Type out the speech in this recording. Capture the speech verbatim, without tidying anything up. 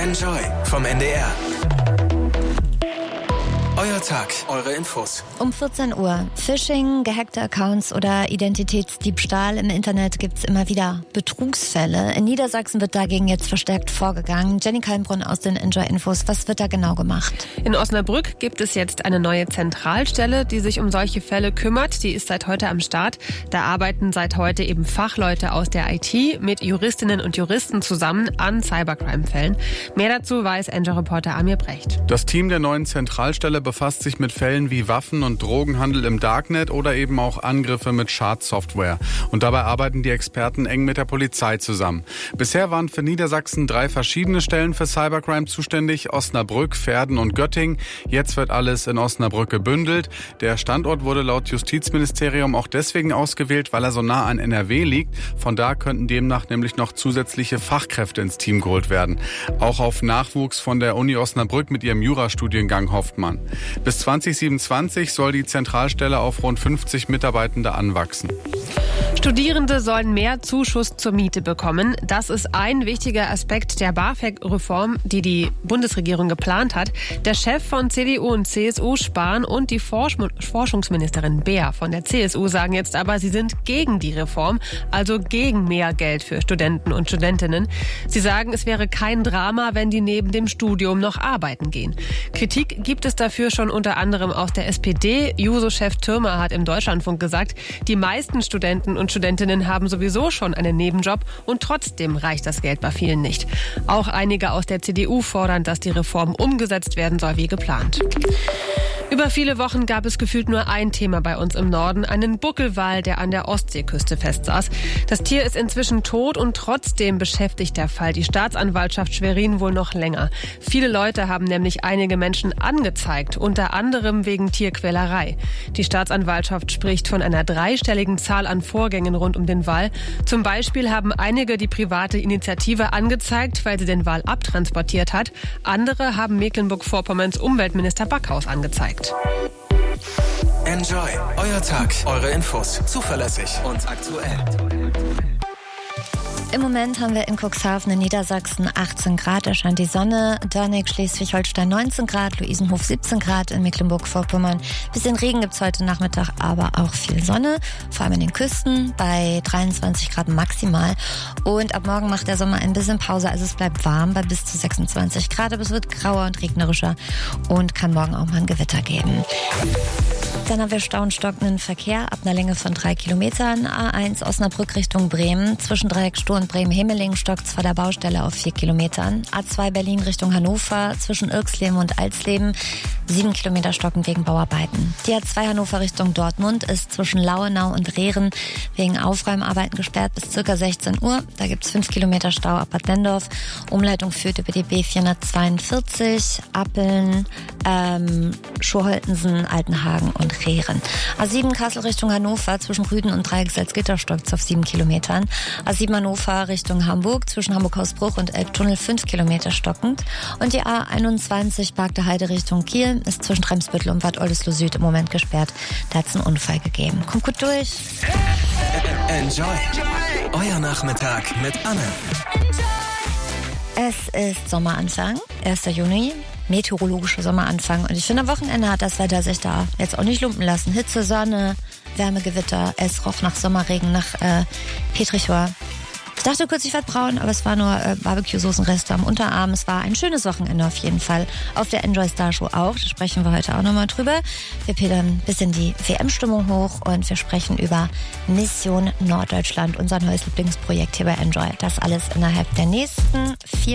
Enjoy vom N D R. Euer Tag, eure Infos. Um vierzehn Uhr. Phishing, gehackte Accounts oder Identitätsdiebstahl im Internet gibt's immer wieder Betrugsfälle. In Niedersachsen wird dagegen jetzt verstärkt vorgegangen. Jenny Kalmbrunn aus den Enjoy-Infos. Was wird da genau gemacht? In Osnabrück gibt es jetzt eine neue Zentralstelle, die sich um solche Fälle kümmert. Die ist seit heute am Start. Da arbeiten seit heute eben Fachleute aus der I T mit Juristinnen und Juristen zusammen an Cybercrime-Fällen. Mehr dazu weiß Enjoy-Reporter Amir Brecht. Das Team der neuen Zentralstelle befasst sich mit Fällen wie Waffen- und Drogenhandel im Darknet oder eben auch Angriffe mit Schadsoftware. Und dabei arbeiten die Experten eng mit der Polizei zusammen. Bisher waren für Niedersachsen drei verschiedene Stellen für Cybercrime zuständig: Osnabrück, Verden und Göttingen. Jetzt wird alles in Osnabrück gebündelt. Der Standort wurde laut Justizministerium auch deswegen ausgewählt, weil er so nah an N R W liegt. Von da könnten demnach nämlich noch zusätzliche Fachkräfte ins Team geholt werden. Auch auf Nachwuchs von der Uni Osnabrück mit ihrem Jurastudiengang hofft man. Bis zwanzig siebenundzwanzig soll die Zentralstelle auf rund fünfzig Mitarbeitende anwachsen. Studierende sollen mehr Zuschuss zur Miete bekommen. Das ist ein wichtiger Aspekt der BAföG-Reform, die die Bundesregierung geplant hat. Der Chef von C D U und C S U, Spahn, und die Forsch- Forschungsministerin Beer von der C S U sagen jetzt aber, sie sind gegen die Reform, also gegen mehr Geld für Studenten und Studentinnen. Sie sagen, es wäre kein Drama, wenn die neben dem Studium noch arbeiten gehen. Kritik gibt es dafür schon unter anderem aus der S P D. Juso-Chef Thürmer hat im Deutschlandfunk gesagt, die meisten Studenten und Studentinnen haben sowieso schon einen Nebenjob und trotzdem reicht das Geld bei vielen nicht. Auch einige aus der C D U fordern, dass die Reform umgesetzt werden soll wie geplant. Über viele Wochen gab es gefühlt nur ein Thema bei uns im Norden, einen Buckelwal, der an der Ostseeküste festsaß. Das Tier ist inzwischen tot und trotzdem beschäftigt der Fall die Staatsanwaltschaft Schwerin wohl noch länger. Viele Leute haben nämlich einige Menschen angezeigt, unter anderem wegen Tierquälerei. Die Staatsanwaltschaft spricht von einer dreistelligen Zahl an Vorgängen rund um den Wal. Zum Beispiel haben einige die private Initiative angezeigt, weil sie den Wal abtransportiert hat. Andere haben Mecklenburg-Vorpommerns Umweltminister Backhaus angezeigt. Enjoy, euer Tag, eure Infos, zuverlässig und aktuell. Im Moment haben wir in Cuxhaven in Niedersachsen achtzehn Grad, da scheint die Sonne. Dörnig, Schleswig-Holstein neunzehn Grad, Luisenhof siebzehn Grad, in Mecklenburg-Vorpommern. Bisschen Regen gibt's heute Nachmittag, aber auch viel Sonne. Vor allem in den Küsten bei dreiundzwanzig Grad maximal. Und ab morgen macht der Sommer ein bisschen Pause, also es bleibt warm bei bis zu sechsundzwanzig Grad. Aber es wird grauer und regnerischer und kann morgen auch mal ein Gewitter geben. Dann haben wir Stau und stockenden Verkehr ab einer Länge von drei Kilometern. A eins Osnabrück Richtung Bremen. Zwischen Dreieck Stur und Bremen-Hemeling stockt vor der Baustelle auf vier Kilometern. A zwei Berlin Richtung Hannover. Zwischen Irksleben und Alsleben sieben Kilometer stocken wegen Bauarbeiten. Die A zwei Hannover Richtung Dortmund ist zwischen Lauenau und Rehren wegen Aufräumarbeiten gesperrt bis ca. sechzehn Uhr. Da gibt es fünf Kilometer Stau ab Bad Nendorf. Umleitung führt über die B vierhundertzweiundvierzig, Appeln, ähm, Schorholtensen, Altenhagen und Rehren. A sieben Kassel Richtung Hannover zwischen Rüden und Dreiecksalzgitter stockt auf sieben Kilometern. A sieben Hannover Richtung Hamburg zwischen Hamburg-Hausbruch und Elbtunnel fünf Kilometer stockend. Und die A einundzwanzig Parkte Heide Richtung Kiel ist zwischen Bremsbüttel und Bad Oldesloe Süd im Moment gesperrt. Da hat es einen Unfall gegeben. Kommt gut durch. Enjoy, euer Nachmittag mit Anne. Es ist Sommeranfang, erster Juni. Meteorologischer Sommeranfang. Und ich finde, am Wochenende hat das Wetter sich da jetzt auch nicht lumpen lassen. Hitze, Sonne, Wärmegewitter, es roch nach Sommerregen, nach äh, Petrichor. Ich dachte kurz, ich werde braun, aber es war nur äh, Barbecue-Soßenreste am Unterarm. Es war ein schönes Wochenende auf jeden Fall. Auf der Enjoy Star Show auch. Da sprechen wir heute auch nochmal drüber. Wir pedern ein bisschen die W M-Stimmung hoch und wir sprechen über Mission Norddeutschland, unser neues Lieblingsprojekt hier bei Enjoy. Das alles innerhalb der nächsten vier